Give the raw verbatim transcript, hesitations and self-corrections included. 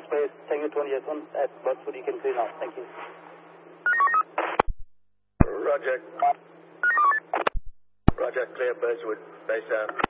space, Tango twenty-eight one at Buzzwood, you can clear now. Thank you. Roger. Roger, clear Buzzwood, base down.